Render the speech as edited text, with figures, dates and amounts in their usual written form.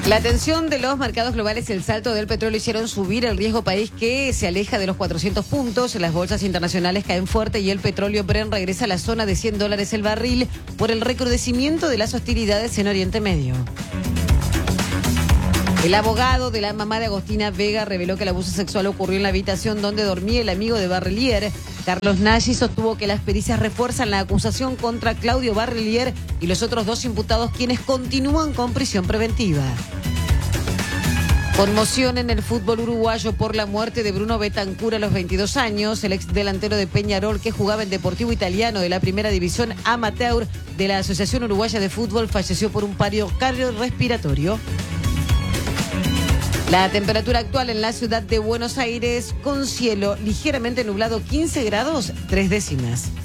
La tensión de los mercados globales y el salto del petróleo hicieron subir el riesgo país que se aleja de los 400 puntos. Las bolsas internacionales caen fuerte y el petróleo Brent regresa a la zona de $100 el barril por el recrudecimiento de las hostilidades en Oriente Medio. El abogado de la mamá de Agostina Vega reveló que el abuso sexual ocurrió en la habitación donde dormía el amigo de Barrelier. Carlos Nagy sostuvo que las pericias refuerzan la acusación contra Claudio Barrelier y los otros dos imputados, quienes continúan con prisión preventiva. Conmoción en el fútbol uruguayo por la muerte de Bruno Betancur a los 22 años. El ex delantero de Peñarol, que jugaba en Deportivo Italiano de la Primera División Amateur de la Asociación Uruguaya de Fútbol, falleció por un paro cardiorrespiratorio. La temperatura actual en la ciudad de Buenos Aires, con cielo ligeramente nublado, 15 grados 3 décimas.